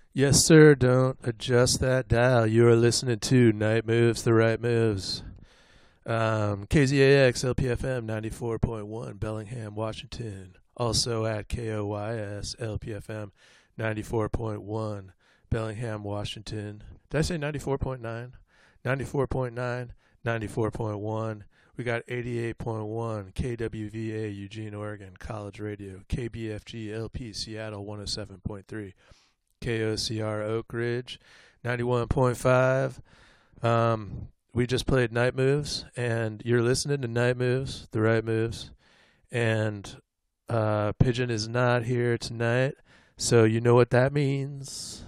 Yes, sir. Don't adjust that dial. You are listening to Night Moves, the Right Moves. KZAX LPFM 94.1, Bellingham, Washington. Also at KOYS LPFM 94.1, Bellingham, Washington. Did I say 94.9? 94.9, 94.1. We got 88.1 KWVA Eugene, Oregon, College Radio. KBFG LP Seattle 107.3. KOCR Oak Ridge 91.5. We just played Night Moves, and you're listening to Night Moves, the right moves. And Pigeon is not here tonight, so you know what that means.